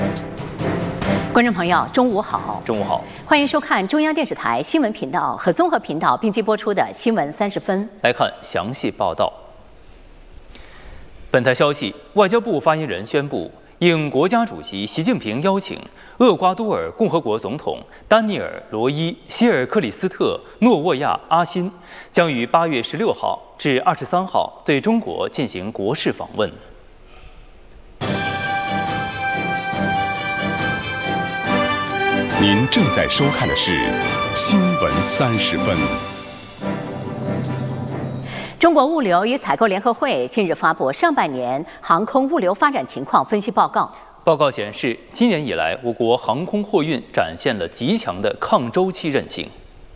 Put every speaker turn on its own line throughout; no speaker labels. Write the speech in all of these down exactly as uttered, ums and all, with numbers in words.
观众朋友，中午好！
中午好，
欢迎收看中央电视台新闻频道和综合频道并机播出的《新闻三十分》。
来看详细报道。本台消息，外交部发言人宣布，应国家主席习近平邀请，厄瓜多尔共和国总统丹尼尔·罗伊·希尔克里斯特·诺沃亚·阿辛将于八月十六号至二十三号对中国进行国事访问。
您正在收看的是《新闻三十分》。
中国物流与采购联合会近日发布上半年航空物流发展情况分析报告。
报告显示，今年以来，我国航空货运展现了极强的抗周期韧性。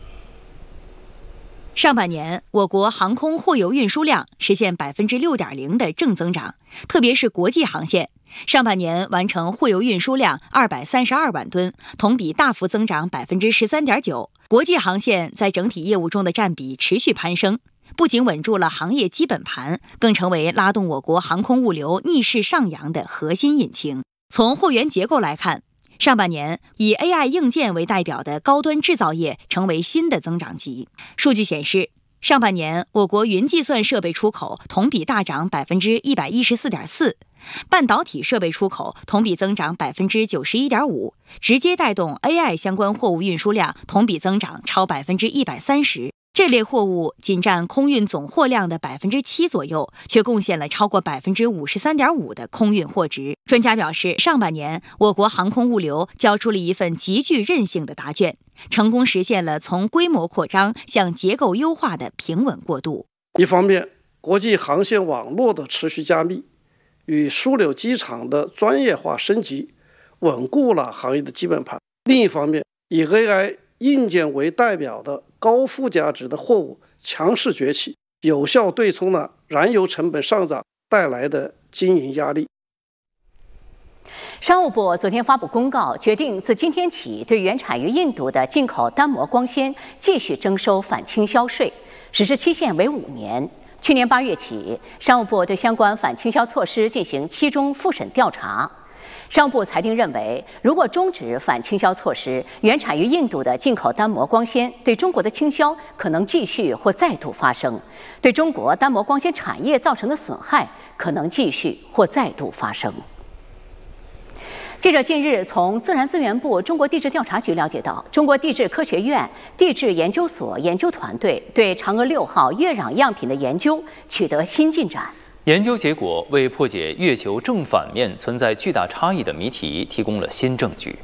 上半年，我国航空货邮运输量实现百分之六点零的正增长，特别是国际航线。上半年完成货邮运输量二百三十二万吨，同比大幅增长百分之十三点九。国际航线在整体业务中的占比持续攀升，不仅稳住了行业基本盘，更成为拉动我国航空物流逆势上扬的核心引擎。从货源结构来看，上半年以 A I 硬件为代表的高端制造业成为新的增长极。数据显示，上半年我国云计算设备出口同比大涨百分之一百一十四点四。半导体设备出口同比增长百分之九十一点五，直接带动 A I 相关货物运输量同比增长超百分之一百三十。这类货物仅占空运总货量的百分之七左右，却贡献了超过百分之五十三点五的空运货值。专家表示，上半年我国航空物流交出了一份极具韧性的答卷，成功实现了从规模扩张向结构优化的平稳过渡。
一方面，国际航线网络的持续加密与枢纽机场的专业化升级，稳固了行业的基本盘。另一方面，以 A I 硬件为代表的高附加值的货物强势崛起，有效对冲了燃油成本上涨带来的经营压力。
商务部昨天发布公告，决定自今天起对原产于印度的进口单模光纤继续征收反倾销税，实施期限为五年。去年八月起，商务部对相关反倾销措施进行期中复审调查。商务部裁定认为，如果终止反倾销措施，原产于印度的进口单模光纤对中国的倾销可能继续或再度发生，对中国单模光纤产业造成的损害可能继续或再度发生。记者近日从自然资源部中国地质调查局了解到，中国地质科学院地质研究所研究团队对嫦娥六号月壤样品的研究取得新进展。
研究结果为破解月球正反面存在巨大差异的谜题提供了新证据。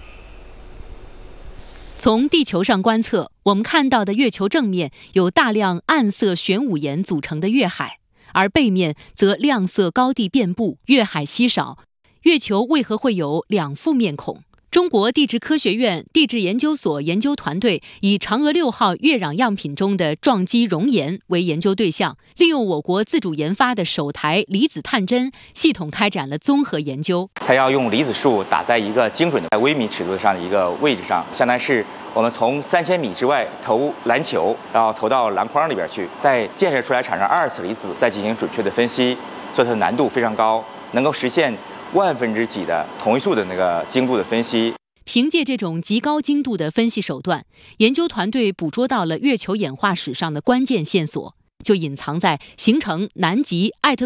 从地球上观测，我们看到的月球正面有大量暗色玄武岩组成的月海，而背面则亮色高地遍布，月海稀少。月球为何会有两副面孔？中国地质科学院地质研究所研究团队以嫦娥六号月壤样品中的撞击熔岩为研究对象，利用我国自主研发的首台离子探针系统开展了综合研究。
它要用离子束打在一个精准的在微米尺度上的一个位置上，相当于是我们从三千米之外投篮球，然后投到篮筐里边去，再建设出来产生二次离子，再进行准确的分析，所以它的难度非常高，能够实现万分之几的同位素的那个精度的分析。
凭借这种极高精度的分析手段，研究团队捕捉到了月球演化史上的关键线索，就隐藏在形成南极艾特